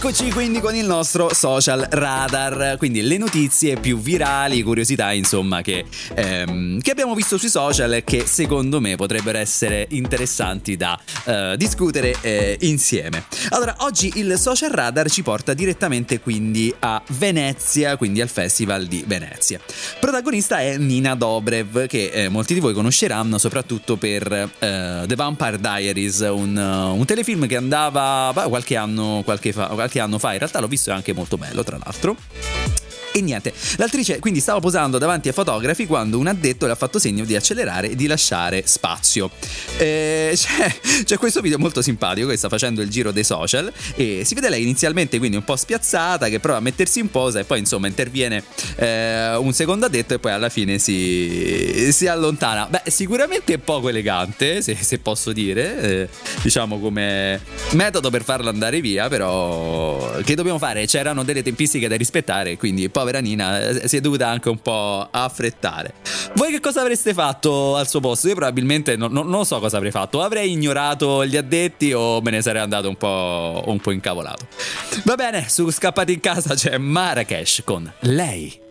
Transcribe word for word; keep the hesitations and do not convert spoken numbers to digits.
Eccoci quindi con il nostro social radar, quindi le notizie più virali, curiosità insomma che, ehm, che abbiamo visto sui social e che secondo me potrebbero essere interessanti da eh, discutere eh, insieme. Allora, oggi il social radar ci porta direttamente quindi a Venezia, quindi al Festival di Venezia. Protagonista è Nina Dobrev, che eh, molti di voi conosceranno soprattutto per eh, The Vampire Diaries, un, uh, un telefilm che andava bah, qualche anno qualche, fa, qualche anno fa, in realtà l'ho visto, è anche molto bello tra l'altro. E niente, l'attrice quindi stava posando davanti ai fotografi quando un addetto le ha fatto segno di accelerare e di lasciare spazio. Eh, c'è, c'è questo video molto simpatico che sta facendo il giro dei social e si vede lei inizialmente quindi un po' spiazzata che prova a mettersi in posa e poi insomma interviene eh, un secondo addetto e poi alla fine si, si allontana. Beh, sicuramente è poco elegante, se, se posso dire, eh, diciamo come metodo per farlo andare via, però che dobbiamo fare? C'erano delle tempistiche da rispettare, quindi povera Nina si è dovuta anche un po' affrettare. Voi che cosa avreste fatto al suo posto? Io probabilmente non, non, non so cosa avrei fatto. Avrei ignorato gli addetti o me ne sarei andato un po', un po' incavolato. Va bene, su Scappati in casa c'è Marrakesh con Lei.